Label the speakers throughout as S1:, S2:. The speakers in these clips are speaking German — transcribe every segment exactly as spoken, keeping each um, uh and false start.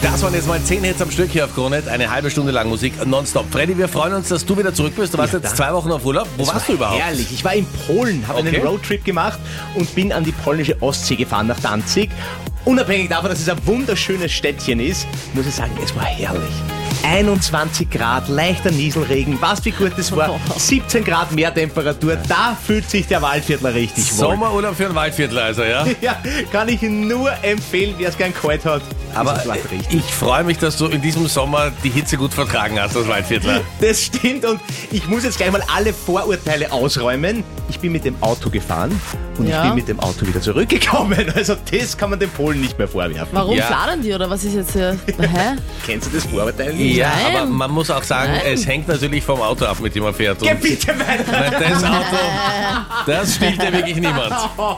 S1: Das waren jetzt mal zehn Hits am Stück hier auf Krone. Eine halbe Stunde lang Musik nonstop. Freddy, wir freuen uns, dass du wieder zurück bist. Du warst
S2: Ja,
S1: jetzt zwei Wochen auf Urlaub. Wo
S2: Das
S1: warst
S2: war
S1: du überhaupt?
S2: Herrlich. Ich war in Polen, habe
S1: Okay.
S2: einen Roadtrip gemacht und bin an die polnische Ostsee gefahren nach Danzig. Unabhängig davon, dass es ein wunderschönes Städtchen ist, muss ich sagen, es war herrlich. einundzwanzig Grad, leichter Nieselregen, was wie gut das war. siebzehn Grad mehr Temperatur, da fühlt sich der Waldviertler richtig wohl.
S1: Sommerurlaub für einen Waldviertler also, ja?
S2: Ja, kann ich nur empfehlen, wer es gern kalt hat.
S1: Aber
S2: Das war richtig.
S1: ich freue mich, dass du in diesem Sommer die Hitze gut vertragen hast als Waldviertler.
S2: Das stimmt und ich muss jetzt gleich mal alle Vorurteile ausräumen. Ich bin mit dem Auto gefahren und
S3: Ja.
S2: ich bin mit dem Auto wieder zurückgekommen. Also das kann man den Polen nicht mehr vorwerfen.
S3: Warum
S1: Ja.
S3: fladern die oder was ist jetzt hier? Na, hä?
S2: Kennst du das Vorurteil nicht?
S1: Ja,
S3: Nein.
S1: aber man muss auch sagen,
S3: Nein.
S1: es hängt natürlich vom Auto ab, mit dem man fährt. Und
S2: Geh bitte weiter!
S1: weil das Auto, das stiehlt ja wirklich niemand.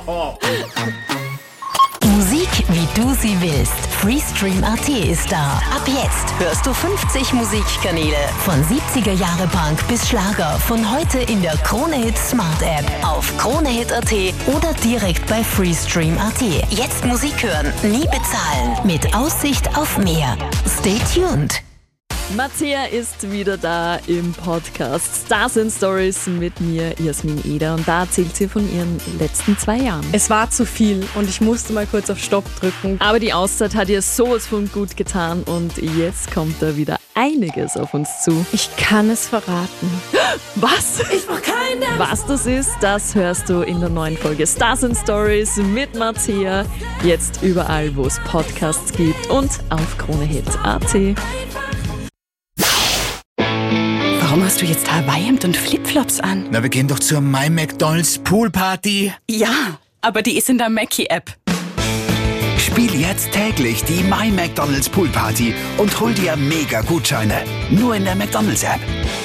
S4: Musik, wie du sie willst. Freestream Punkt at ist da. Ab jetzt hörst du fünfzig Musikkanäle. Von siebziger Jahre Punk bis Schlager. Von heute in der Krone Hit Smart App. Auf kronehit Punkt at oder direkt bei Freestream Punkt at. Jetzt Musik hören, nie bezahlen. Mit Aussicht auf mehr. Stay tuned.
S3: Mattea ist wieder da im Podcast Stars and Stories mit mir, Jasmin Eder. Und da erzählt sie von ihren letzten zwei Jahren.
S5: Es war zu viel und ich musste mal kurz auf Stopp drücken.
S3: Aber die Auszeit hat ihr sowas von gut getan und jetzt kommt da wieder einiges auf uns zu.
S5: Ich kann es verraten.
S3: Was? Ich mach keine. Was das ist, das hörst du in der neuen Folge Stars and Stories mit Mattea. Jetzt überall, wo es Podcasts gibt und auf kronehit Punkt at.
S6: Warum hast du jetzt Hawaii-Hemd und Flipflops an?
S7: Na, wir gehen doch zur My McDonald's Poolparty.
S6: Ja, aber die ist in der Mackie-App.
S7: Spiel jetzt täglich die My McDonald's Poolparty und hol dir mega Gutscheine. Nur in der McDonald's App.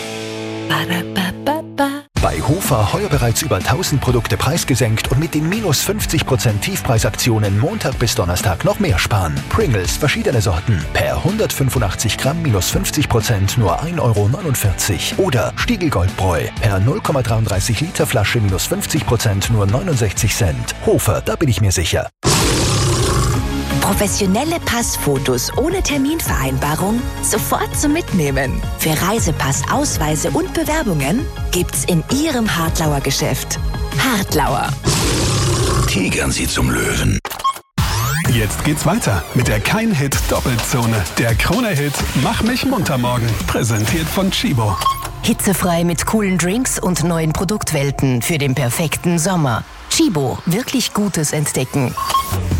S8: Bei Hofer heuer bereits über tausend Produkte preisgesenkt und mit den minus fünfzig Prozent Tiefpreisaktionen Montag bis Donnerstag noch mehr sparen. Pringles verschiedene Sorten. Per hundertfünfundachtzig Gramm minus fünfzig Prozent nur ein Euro neunundvierzig. Oder Stiegel Goldbräu. Per null Komma dreiunddreißig Liter Flasche minus fünfzig Prozent nur neunundsechzig Cent. Hofer, da bin ich mir sicher.
S4: Professionelle Passfotos ohne Terminvereinbarung sofort zum Mitnehmen. Für Reisepass, Ausweise und Bewerbungen gibt's in Ihrem Hartlauer Geschäft. Hartlauer.
S7: Tigern Sie zum Löwen.
S9: Jetzt geht's weiter mit der Kein-Hit-Doppelzone. Der Krone-Hit Mach mich munter morgen. Präsentiert von Chibo.
S4: Hitzefrei mit coolen Drinks und neuen Produktwelten für den perfekten Sommer. Chibo, wirklich Gutes entdecken.